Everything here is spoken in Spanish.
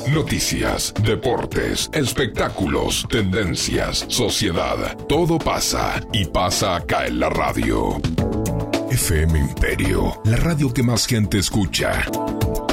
Noticias, deportes, espectáculos, tendencias, sociedad. Todo pasa y pasa acá en la radio. FM Imperio, la radio que más gente escucha.